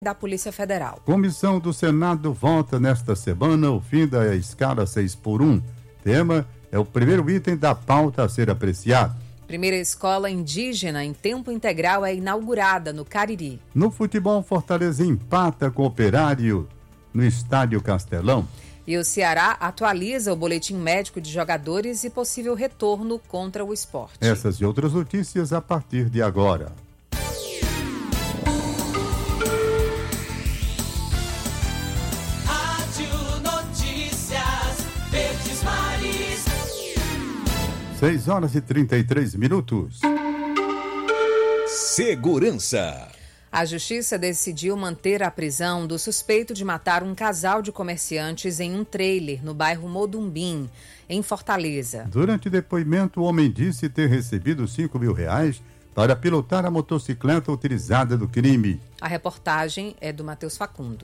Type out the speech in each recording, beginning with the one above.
da Polícia Federal. Comissão do Senado vota nesta semana o fim da escala 6x1. Tema é o primeiro item da pauta a ser apreciado. Primeira escola indígena em tempo integral é inaugurada no Cariri. No futebol, Fortaleza empata com o Operário no Estádio Castelão. E o Ceará atualiza o boletim médico de jogadores e possível retorno contra o Sport. Essas e outras notícias a partir de agora. Rádio Notícias Verdes Mares. 6h33. Segurança. A Justiça decidiu manter a prisão do suspeito de matar um casal de comerciantes em um trailer no bairro Modumbim, em Fortaleza. Durante o depoimento, o homem disse ter recebido R$5.000 para pilotar a motocicleta utilizada no crime. A reportagem é do Matheus Facundo.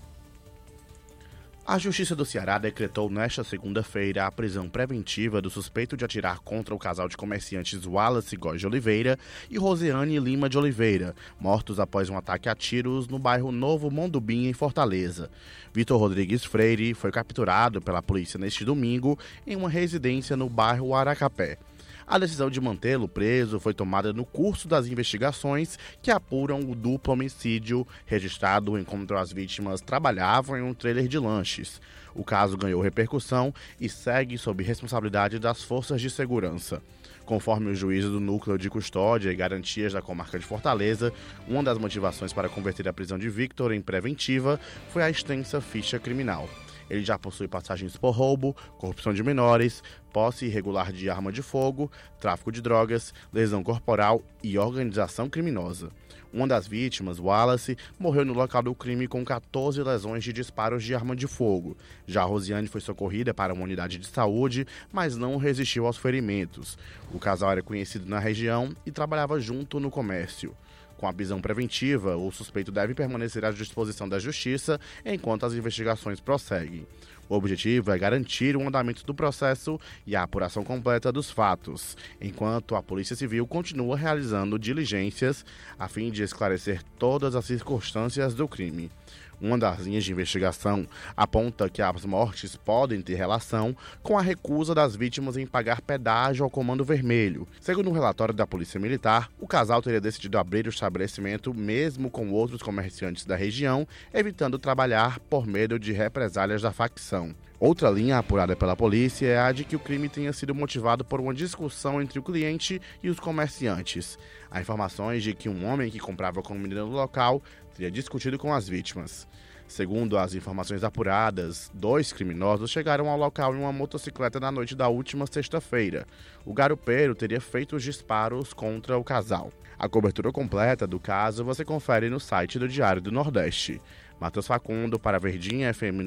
A Justiça do Ceará decretou nesta segunda-feira a prisão preventiva do suspeito de atirar contra o casal de comerciantes Wallace Góes de Oliveira e Rosiane Lima de Oliveira, mortos após um ataque a tiros no bairro Novo Mondubim, em Fortaleza. Vitor Rodrigues Freire foi capturado pela polícia neste domingo em uma residência no bairro Aracapé. A decisão de mantê-lo preso foi tomada no curso das investigações que apuram o duplo homicídio registrado enquanto as vítimas trabalhavam em um trailer de lanches. O caso ganhou repercussão e segue sob responsabilidade das forças de segurança. Conforme o juízo do Núcleo de Custódia e Garantias da Comarca de Fortaleza, uma das motivações para converter a prisão de Victor em preventiva foi a extensa ficha criminal. Ele já possui passagens por roubo, corrupção de menores, posse irregular de arma de fogo, tráfico de drogas, lesão corporal e organização criminosa. Uma das vítimas, Wallace, morreu no local do crime com 14 lesões de disparos de arma de fogo. Já Rosiane foi socorrida para uma unidade de saúde, mas não resistiu aos ferimentos. O casal era conhecido na região e trabalhava junto no comércio. Com a prisão preventiva, o suspeito deve permanecer à disposição da Justiça enquanto as investigações prosseguem. O objetivo é garantir o andamento do processo e a apuração completa dos fatos, enquanto a Polícia Civil continua realizando diligências a fim de esclarecer todas as circunstâncias do crime. Uma das linhas de investigação aponta que as mortes podem ter relação com a recusa das vítimas em pagar pedágio ao Comando Vermelho. Segundo um relatório da Polícia Militar, o casal teria decidido abrir o estabelecimento mesmo com outros comerciantes da região, evitando trabalhar por medo de represálias da facção. Outra linha apurada pela polícia é a de que o crime tenha sido motivado por uma discussão entre o cliente e os comerciantes. Há informações de que um homem que comprava comida no local teria discutido com as vítimas. Segundo as informações apuradas, 2 criminosos chegaram ao local em uma motocicleta na noite da última sexta-feira. O garupeiro teria feito os disparos contra o casal. A cobertura completa do caso você confere no site do Diário do Nordeste. Matheus Facundo para Verdinha FM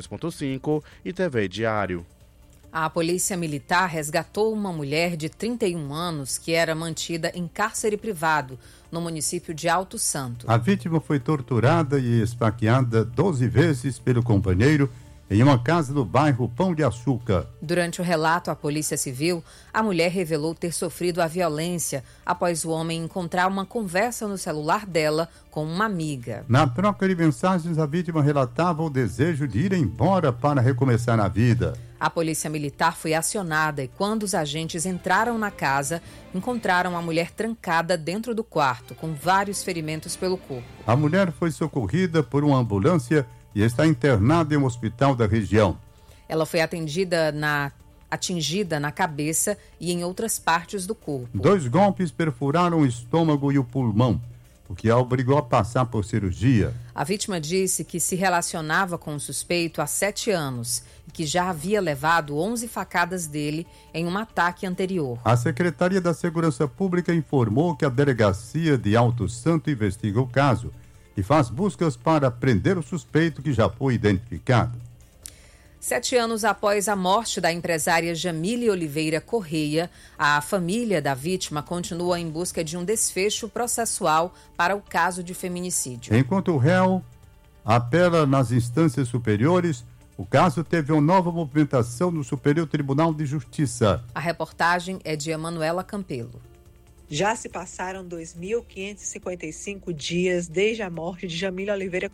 92.5 e TV Diário. A Polícia Militar resgatou uma mulher de 31 anos que era mantida em cárcere privado no município de Alto Santo. A vítima foi torturada e esfaqueada 12 vezes pelo companheiro em uma casa no bairro Pão de Açúcar. Durante o relato à Polícia Civil, a mulher revelou ter sofrido a violência após o homem encontrar uma conversa no celular dela com uma amiga. Na troca de mensagens, a vítima relatava o desejo de ir embora para recomeçar a vida. A Polícia Militar foi acionada e quando os agentes entraram na casa, encontraram a mulher trancada dentro do quarto, com vários ferimentos pelo corpo. A mulher foi socorrida por uma ambulância e está internada em um hospital da região. Ela foi atingida na cabeça e em outras partes do corpo. 2 golpes perfuraram o estômago e o pulmão, o que a obrigou a passar por cirurgia. A vítima disse que se relacionava com o suspeito há 7 anos e que já havia levado 11 facadas dele em um ataque anterior. A Secretaria da Segurança Pública informou que a Delegacia de Alto Santo investiga o caso e faz buscas para prender o suspeito que já foi identificado. 7 anos após a morte da empresária Jamile Oliveira Correia, a família da vítima continua em busca de um desfecho processual para o caso de feminicídio. Enquanto o réu apela nas instâncias superiores, o caso teve uma nova movimentação no Superior Tribunal de Justiça. A reportagem é de Emanuela Campelo. Já se passaram 2.555 dias desde a morte de Jamília Oliveira